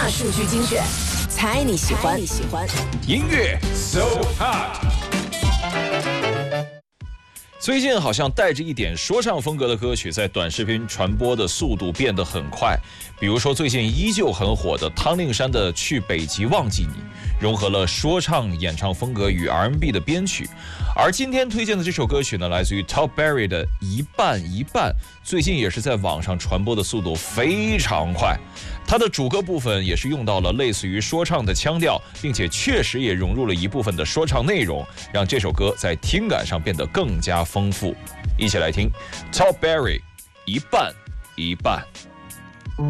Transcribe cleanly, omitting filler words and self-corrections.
大数据精选，猜你喜欢。 音乐 So Hot。最近好像带着一点说唱风格的歌曲，在短视频传播的速度变得很快。比如说，最近依旧很火的汤令山的《去北极忘记你》，融合了说唱演唱风格与 R&B 的编曲。而今天推荐的这首歌曲呢，来自于 Top Berry 的《一半一半》，最近也是在网上传播的速度非常快。它的主歌部分也是用到了类似于说唱的腔调，并且确实也融入了一部分的说唱内容，让这首歌在听感上变得更加丰富。一起来听 Top Berry 一半一半。